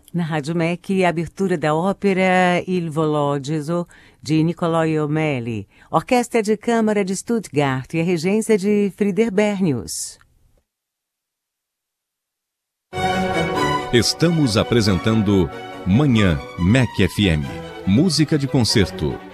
Na Rádio MEC, a abertura da ópera Il Vologgeso, de Niccolò Jommelli, Orquestra de Câmara de Stuttgart e a regência de Frieder Bernius. Estamos apresentando Manhã MEC FM. Música de concerto.